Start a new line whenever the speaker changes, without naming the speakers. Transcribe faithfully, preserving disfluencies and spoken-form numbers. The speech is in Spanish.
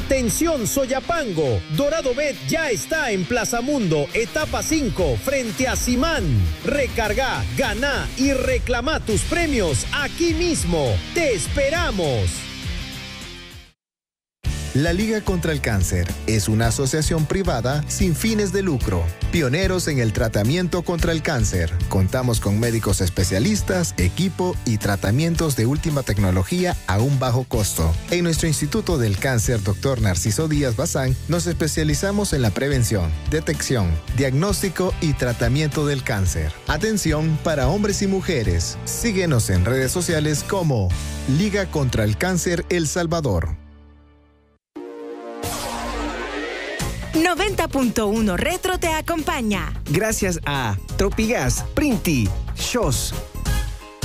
Atención Soyapango, Dorado Bet ya está en Plaza Mundo, etapa cinco, frente a Simán. Recarga, gana y reclama tus premios aquí mismo. ¡Te esperamos!
La Liga contra el Cáncer es una asociación privada sin fines de lucro, pioneros en el tratamiento contra el cáncer. Contamos con médicos especialistas, equipo y tratamientos de última tecnología a un bajo costo. En nuestro Instituto del Cáncer, doctor Narciso Díaz Bazán, nos especializamos en la prevención, detección, diagnóstico y tratamiento del cáncer. Atención para hombres y mujeres. Síguenos en redes sociales como Liga contra el Cáncer El Salvador.
noventa punto uno Retro te acompaña.
Gracias a Tropigas, Printi, Shows,